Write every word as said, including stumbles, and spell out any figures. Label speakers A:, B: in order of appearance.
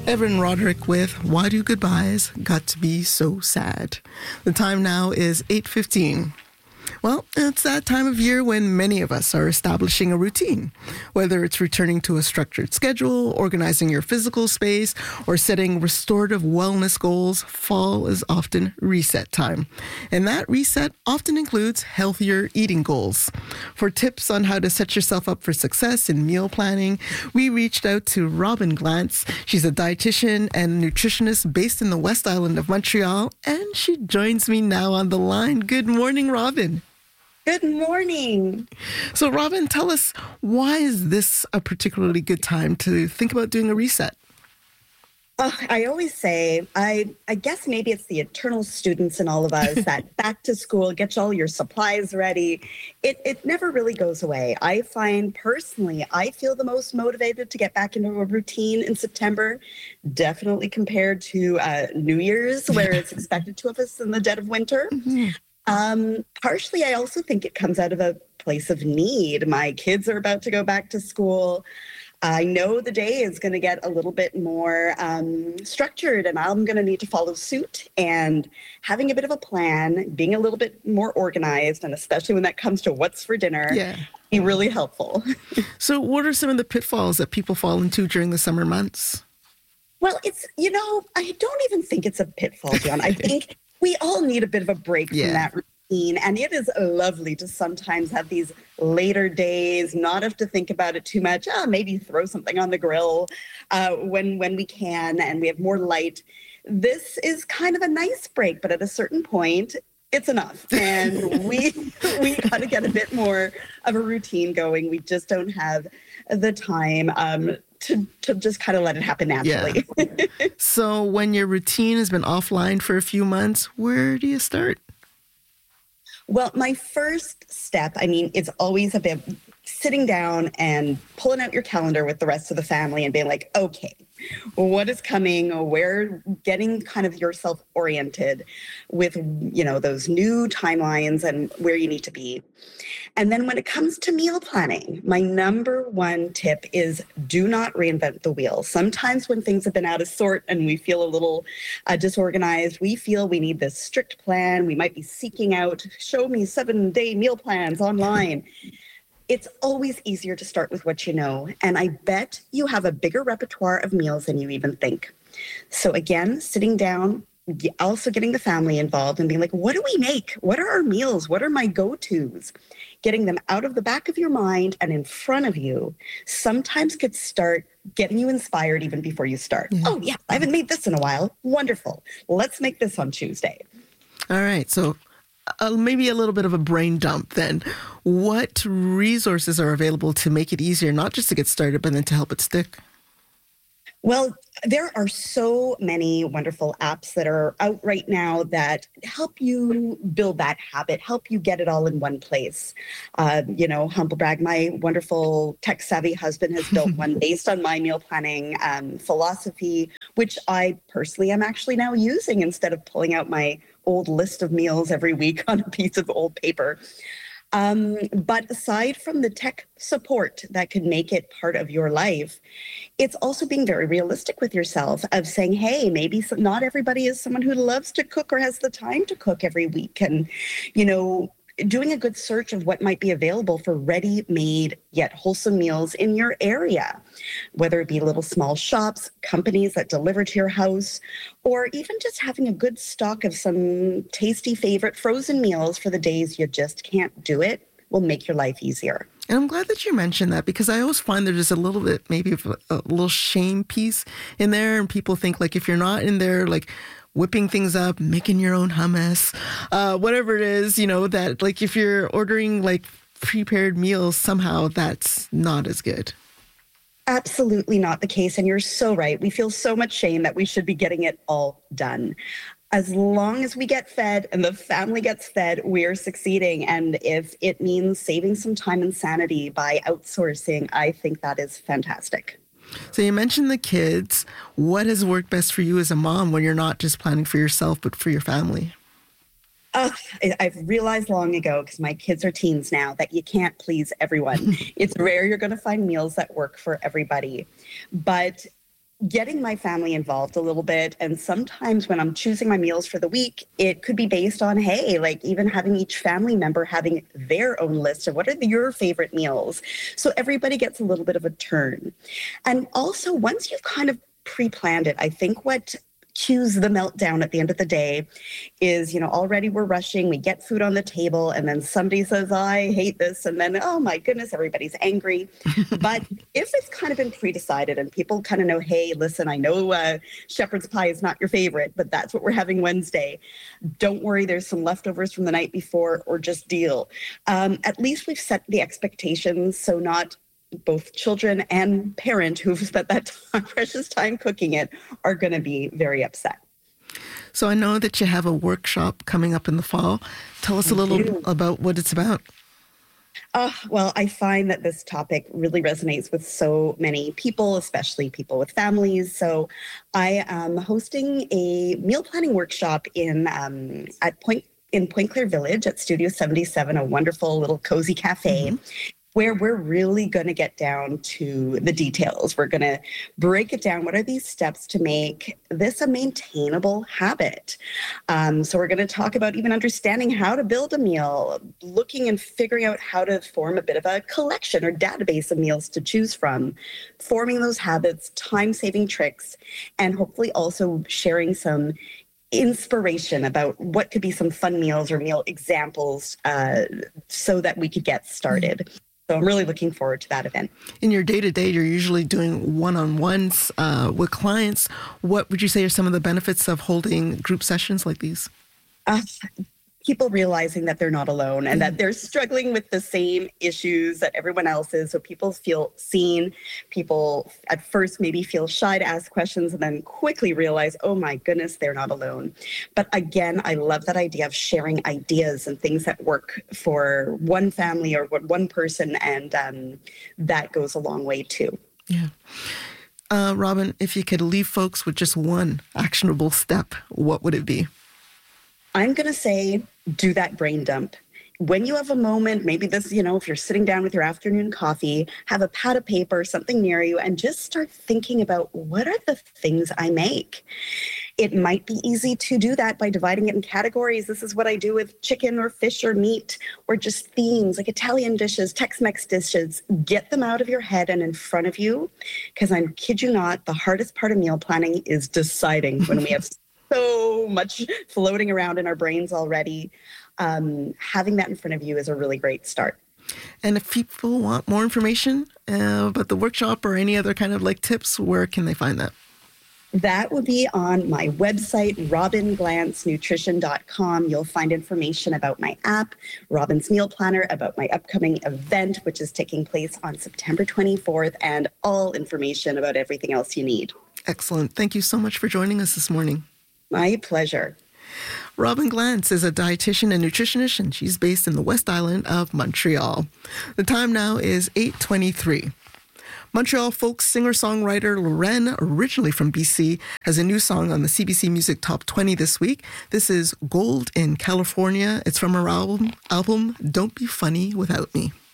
A: Evan Roderick with Why Do Goodbyes Got to Be So Sad? The time now is eight fifteen. Well, it's that time of year when many of us are establishing a routine. Whether it's returning to a structured schedule, organizing your physical space, or setting restorative wellness goals, fall is often reset time. And that reset often includes healthier eating goals. For tips on how to set yourself up for success in meal planning, we reached out to Robin Glantz. She's a dietitian and nutritionist based in the West Island of Montreal, and she joins me now on the line. Good morning, Robin.
B: Good morning.
A: So, Robin, tell us, why is this a particularly good time to think about doing a reset?
B: Uh, I always say, I, I guess maybe it's the eternal students in all of us that back to school, get all your supplies ready. It, it never really goes away. I find personally, I feel the most motivated to get back into a routine in September, definitely compared to uh, New Year's, where it's expected to have us in the dead of winter. Mm-hmm. Um, partially, I also think it comes out of a place of need. My kids are about to go back to school. I know the day is going to get a little bit more um, structured, and I'm going to need to follow suit. And having a bit of a plan, being a little bit more organized, and especially when that comes to what's for dinner,
A: yeah.
B: be really helpful.
A: So what are some of the pitfalls that people fall into during the summer months?
B: Well, it's, you know, I don't even think it's a pitfall, John. I think we all need a bit of a break
A: yeah.
B: from that routine. And it is lovely to sometimes have these later days, not have to think about it too much. Oh, maybe throw something on the grill uh, when, when we can and we have more light. This is kind of a nice break, but at a certain point, it's enough. And we we got to get a bit more of a routine going. We just don't have the time um, to, to just kind of let it happen naturally.
A: Yeah. So when your routine has been offline for a few months, where do you start?
B: Well, my first step, I mean, it's always a bit sitting down and pulling out your calendar with the rest of the family and being like, okay, what is coming? Where getting kind of yourself oriented with, you know, those new timelines and where you need to be. And then when it comes to meal planning, my number one tip is do not reinvent the wheel. Sometimes when things have been out of sort and we feel a little uh, disorganized, we feel we need this strict plan. We might be seeking out, show me seven day meal plans online. It's always easier to start with what you know. And I bet you have a bigger repertoire of meals than you even think. So again, sitting down, also getting the family involved and being like, what do we make? What are our meals? What are my go-tos? Getting them out of the back of your mind and in front of you sometimes could start getting you inspired even before you start. Yeah. Oh, yeah, I haven't made this in a while. Wonderful. Let's make this on Tuesday.
A: All right. So uh, maybe a little bit of a brain dump then. What resources are available to make it easier, not just to get started, but then to help it stick?
B: Well, there are so many wonderful apps that are out right now that help you build that habit, help you get it all in one place. Uh, you know, humble brag, my wonderful tech-savvy husband has built one based on my meal planning um, philosophy, which I personally am actually now using instead of pulling out my old list of meals every week on a piece of old paper. Um, but aside from the tech support that could make it part of your life, it's also being very realistic with yourself of saying, hey, maybe some, not everybody is someone who loves to cook or has the time to cook every week. And, you know, doing a good search of what might be available for ready-made yet wholesome meals in your area, whether it be little small shops, companies that deliver to your house, or even just having a good stock of some tasty favorite frozen meals for the days you just can't do it will make your life easier.
A: And I'm glad that you mentioned that, because I always find there's a little bit, maybe of a, a little shame piece in there. And people think like, if you're not in there, like whipping things up, making your own hummus, uh, whatever it is, you know, that like if you're ordering like prepared meals, somehow that's not as good.
B: Absolutely not the case. And you're so right. We feel so much shame that we should be getting it all done. As long as we get fed and the family gets fed, we're succeeding. And if it means saving some time and sanity by outsourcing, I think that is fantastic.
A: So you mentioned the kids. What has worked best for you as a mom when you're not just planning for yourself, but for your family?
B: Uh, I've realized long ago, because my kids are teens now, that you can't please everyone. It's rare you're going to find meals that work for everybody. But getting my family involved a little bit. And sometimes when I'm choosing my meals for the week, it could be based on, hey, like even having each family member having their own list of what are the, your favorite meals. So everybody gets a little bit of a turn. And also, once you've kind of pre-planned it, I think what cues the meltdown at the end of the day is, you know, already we're rushing, we get food on the table, and then somebody says, I hate this. And then, oh my goodness, everybody's angry. But if it's kind of been pre-decided and people kind of know, hey, listen, I know uh, shepherd's pie is not your favorite, but that's what we're having Wednesday. Don't worry, there's some leftovers from the night before, or just deal. Um, at least we've set the expectations, so not both children and parent who've spent that time, precious time cooking it are going to be very upset.
A: So I know that you have a workshop coming up in the fall. Tell us a little about what it's about.
B: Uh, well, I find that this topic really resonates with so many people, especially people with families. So I am hosting a meal planning workshop in um, at Point in Point Claire Village at Studio seventy-seven, a wonderful little cozy cafe. Mm-hmm. Where we're really going to get down to the details. We're going to break it down. What are these steps to make this a maintainable habit? Um, so we're going to talk about even understanding how to build a meal, looking and figuring out how to form a bit of a collection or database of meals to choose from, forming those habits, time-saving tricks, and hopefully also sharing some inspiration about what could be some fun meals or meal examples uh, so that we could get started. So I'm really looking forward to that event.
A: In your day-to-day, you're usually doing one-on-ones uh, with clients. What would you say are some of the benefits of holding group sessions like these?
B: Uh, people realizing that they're not alone and that they're struggling with the same issues that everyone else is. So people feel seen. People at first maybe feel shy to ask questions and then quickly realize, oh my goodness, they're not alone. But again, I love that idea of sharing ideas and things that work for one family or one person. And um, that goes a long way too.
A: Yeah. Uh, Robin, if you could leave folks with just one actionable step, what would it be?
B: I'm going to say, do that brain dump. When you have a moment, maybe this, you know, if you're sitting down with your afternoon coffee, have a pad of paper, something near you, and just start thinking about what are the things I make. It might be easy to do that by dividing it in categories. This is what I do with chicken or fish or meat, or just themes like Italian dishes, Tex-Mex dishes. Get them out of your head and in front of you, because I kid you not, the hardest part of meal planning is deciding when we have so much floating around in our brains already. Um, having that in front of you is a really great start.
A: And if people want more information uh, about the workshop or any other kind of like tips, where can they find that?
B: That would be on my website, robin glantz nutrition dot com. You'll find information about my app, Robin's Meal Planner, about my upcoming event, which is taking place on September twenty-fourth, and all information about everything else you need.
A: Excellent. Thank you so much for joining us this morning.
B: My pleasure.
A: Robin Glantz is a dietitian and nutritionist, and she's based in the West Island of Montreal. The time now is eight twenty-three. Montreal folk singer-songwriter Loren, originally from B C, has a new song on the C B C Music Top twenty this week. This is Gold in California. It's from her album, album Don't Be Funny Without Me.